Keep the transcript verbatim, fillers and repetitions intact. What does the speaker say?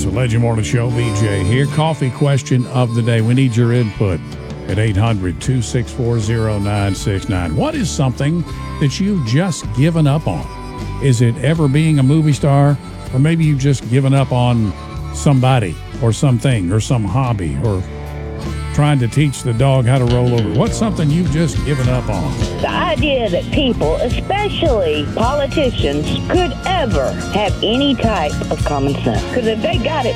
the Legend Morning Show. B J here. Coffee question of the day. We need your input at eight hundred, two six four, zero nine six nine. What is something that you've just given up on? Is it ever being a movie star? Or maybe you've just given up on somebody or something or some hobby or trying to teach the dog how to roll over. What's something you've just given up on? The idea that people, especially politicians, could ever have any type of common sense. Because if they got it